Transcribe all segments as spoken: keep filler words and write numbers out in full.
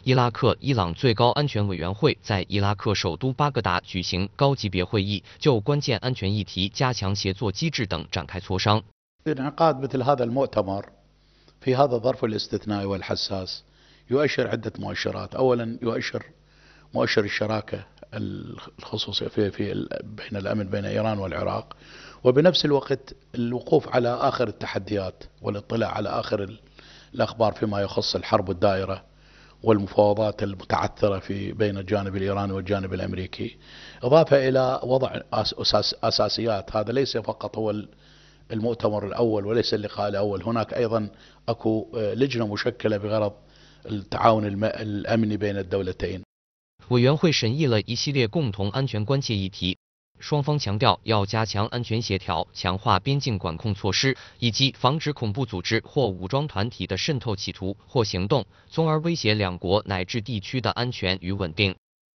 伊拉克伊朗最高安全委员会在伊拉克首都巴格达举行高级别会议，就关键安全议题、加强协作机制等展开磋商。 انعقاد مثل هذا المؤتمر في هذا الظرف الاستثنائي والحساس يؤشر عدة مؤشرات، أولا يؤشر مؤشر الشراكة الخصوصية في في بين الأمن بين إيران والعراق، وبنفس الوقت الوقوف على آخر التحديات والاطلاع على آخر الأخبار فيما يخص الحرب الدائرة والمفاوضات المتعثرة في بين الجانب الإيراني والجانب الأمريكي، إضافة إلى وضع أساس أساسيات. هذا ليس فقط هو المؤتمر الأول وليس اللقاء الأول، هناك أيضا أكو لجنة مشكلة بغرض التعاون الأمني بين الدولتين。 委员会审议了一系列共同安全关切议题，双方强调要加强安全协调，强化边境管控措施，以及防止恐怖组织或武装团体的渗透企图或行动，从而威胁两国乃至地区的安全与稳定。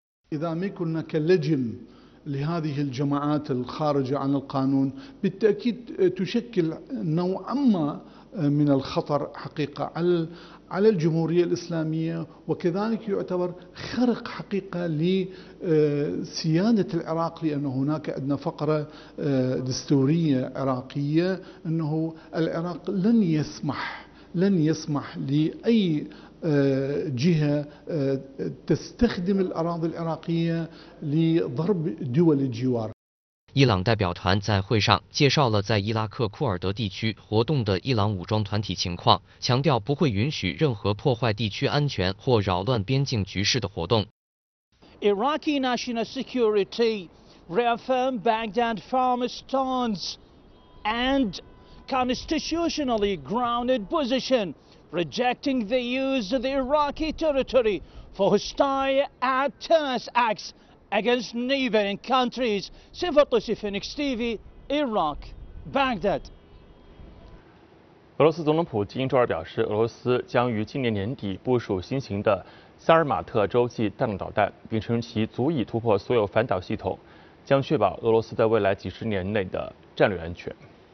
لهذه الجماعات الخارجة عن القانون بالتأكيد تشكل نوعا ما من الخطر حقيقة على على الجمهورية الإسلامية، وكذلك يعتبر خرق حقيقة لسيادة العراق، لأن هناك عندنا فقرة دستورية عراقية أنه العراق لن يسمح لن يسمح لأي جهة تستخدم الأراضي العراقية لضرب دول الجوار。 伊朗代表团在会上介绍了在伊拉克库尔德地区活动的伊朗武装团体情况，强调不会允许任何破坏地区安全或扰乱边境局势的活动。 Iraqi national security reaffirmed Baghdad firm stance and constitutionally grounded position, rejecting the use of the Iraqi territory for hostile terrorist acts against neighboring countries. صفة Phoenix T V Iraq Baghdad。 俄罗斯总统普京周二表示，俄罗斯将于今年年底部署新型的萨尔马特洲际弹道导弹，并称其足以突破所有反导系统，将确保俄罗斯在未来几十年内的战略安全。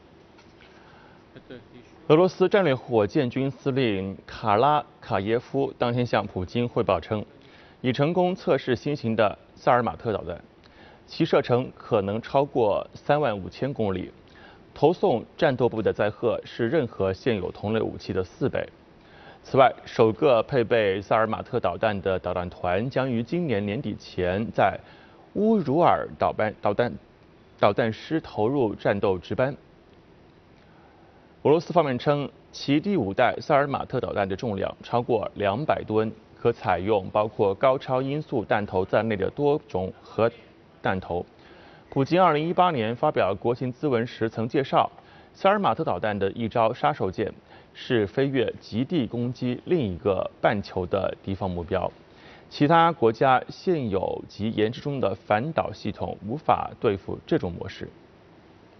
俄罗斯战略火箭军司令卡拉卡耶夫当天向普京汇报称，已成功测试新型的萨尔马特导弹，其射程可能超过三万五千公里，投送战斗部的载荷是任何现有同类武器的四倍。此外，首个配备萨尔马特导弹的导弹团将于今年年底前在乌茹尔导弹导弹导弹师投入战斗值班。俄罗斯方面称，其第五代萨尔马特导弹的重量超过两百吨，可采用包括高超音速弹头在内的多种核弹头。普京二零一八年发表国情咨文时曾介绍，萨尔马特导弹的一招杀手锏是飞越极地攻击另一个半球的敌方目标。其他国家现有及研制中的反导系统无法对付这种模式。